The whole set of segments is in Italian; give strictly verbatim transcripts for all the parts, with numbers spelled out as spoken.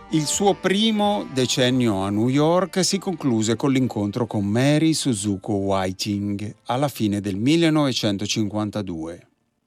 Il suo primo decennio a New York si concluse con l'incontro con Mary Suzuko Whiting alla fine del millenovecentocinquantadue.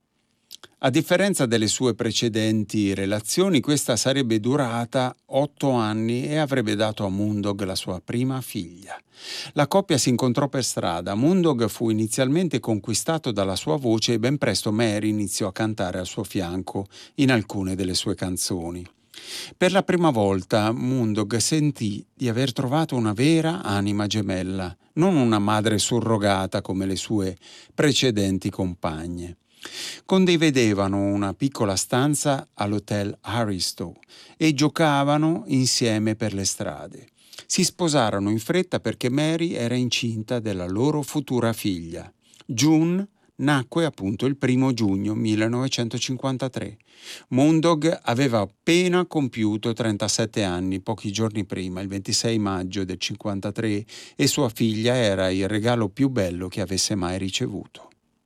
A differenza delle sue precedenti relazioni, questa sarebbe durata otto anni e avrebbe dato a Moondog la sua prima figlia. La coppia si incontrò per strada. Moondog fu inizialmente conquistato dalla sua voce e ben presto Mary iniziò a cantare al suo fianco in alcune delle sue canzoni. Per la prima volta Moondog sentì di aver trovato una vera anima gemella, non una madre surrogata come le sue precedenti compagne. Condividevano una piccola stanza all'Hotel Aristo e giocavano insieme per le strade. Si sposarono in fretta perché Mary era incinta della loro futura figlia. June nacque appunto il primo giugno millenovecentocinquantatré. Moondog aveva appena compiuto trentasette anni pochi giorni prima, il ventisei maggio del cinquantatré, e sua figlia era il regalo più bello che avesse mai ricevuto.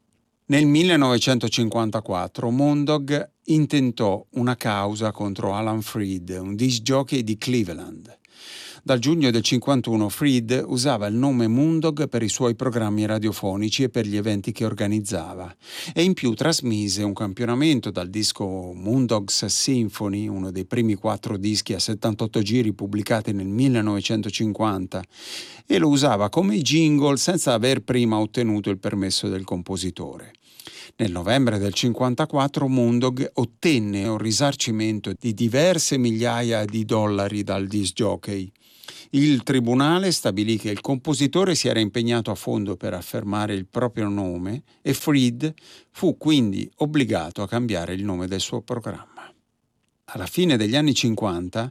Nel millenovecentocinquantaquattro Moondog intentò una causa contro Alan Freed, un disc jockey di Cleveland. Dal giugno del cinquantuno Freed usava il nome Moondog per i suoi programmi radiofonici e per gli eventi che organizzava, e in più trasmise un campionamento dal disco Moondog's Symphony, uno dei primi quattro dischi a settantotto giri pubblicati nel millenovecentocinquanta, e lo usava come jingle senza aver prima ottenuto il permesso del compositore. Nel novembre del cinquantaquattro Moondog ottenne un risarcimento di diverse migliaia di dollari dal disc jockey. Il tribunale stabilì che il compositore si era impegnato a fondo per affermare il proprio nome e Freed fu quindi obbligato a cambiare il nome del suo programma. Alla fine degli anni cinquanta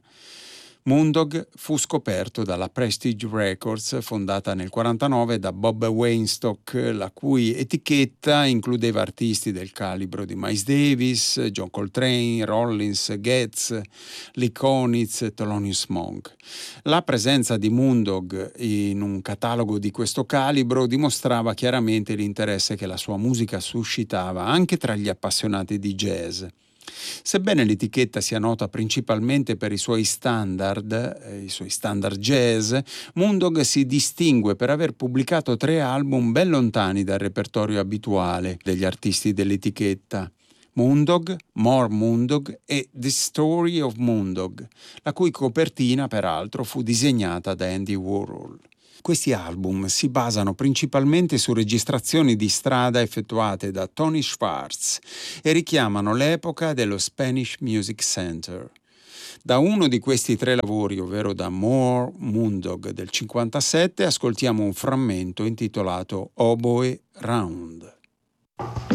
Moondog fu scoperto dalla Prestige Records, fondata nel quarantanove da Bob Weinstock, la cui etichetta includeva artisti del calibro di Miles Davis, John Coltrane, Rollins, Getz, Lee Konitz, Thelonious Monk. La presenza di Moondog in un catalogo di questo calibro dimostrava chiaramente l'interesse che la sua musica suscitava anche tra gli appassionati di jazz. Sebbene l'etichetta sia nota principalmente per i suoi standard, eh, i suoi standard jazz, Moondog si distingue per aver pubblicato tre album ben lontani dal repertorio abituale degli artisti dell'etichetta: Moondog, More Moondog e The Story of Moondog, la cui copertina peraltro fu disegnata da Andy Warhol. Questi album si basano principalmente su registrazioni di strada effettuate da Tony Schwartz e richiamano l'epoca dello Spanish Music Center. Da uno di questi tre lavori, ovvero da More Moondog del cinquantasette, ascoltiamo un frammento intitolato Oboe Round.